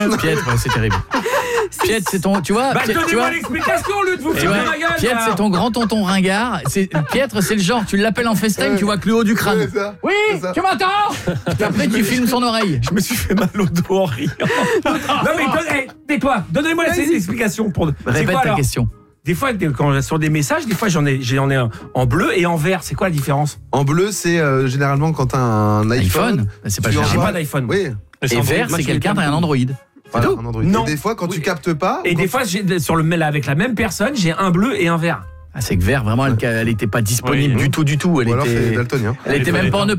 Piètre, c'est terrible. Piètre, c'est ton, tu vois. Donnez-moi l'explication au lieu de vous faire ma gueule. Piètre, c'est ton grand tonton ringard. Piètre, c'est le genre, tu l'appelles en FaceTime, tu vois que le haut du crâne. Ouais, ça. Oui, ça. tu m'entends? Après, tu filmes son oreille. Je me suis fait mal au dos en riant. Non mais tais-toi, donnez-moi l'explication pour. Répète ta question. Des fois, quand sur des messages, des fois j'en ai en bleu et en vert. C'est quoi la différence? En bleu, c'est généralement quand t'as un iPhone. C'est pas tu le J'ai envoies- pas d'iPhone. Oui. Et vert, c'est quelqu'un qui a un Android. Voilà, tout un Android. Non. Et des fois, quand tu captes pas. Et des fois, sur le mail avec la même personne, j'ai un bleu et un vert. Ah, c'est que vert, vraiment, elle était pas disponible Oui. du tout. Ou alors c'est daltonien. Elle était même pas en